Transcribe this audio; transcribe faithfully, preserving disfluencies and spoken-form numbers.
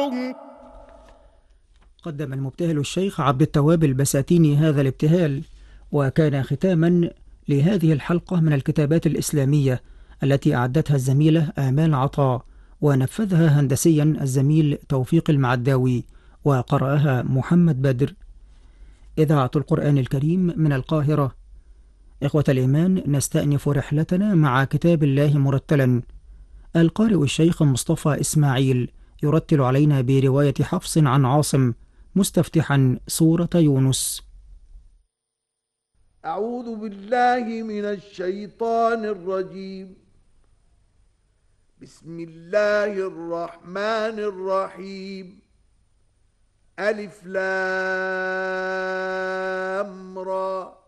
قدم المبتهل الشيخ عبد التواب البساتيني هذا الابتهال، وكان ختاما لهذه الحلقة من الكتابات الإسلامية التي أعدتها الزميلة آمال عطاء، ونفذها هندسيا الزميل توفيق المعداوي، وقرأها محمد بدر. إذاعة القرآن الكريم من القاهرة. إخوة الإيمان، نستأنف رحلتنا مع كتاب الله مرتلا. القارئ الشيخ مصطفى إسماعيل يرتل علينا برواية حفص عن عاصم، مستفتحا سورة يونس. أعوذ بالله من الشيطان الرجيم. بسم الله الرحمن الرحيم. ألف لام را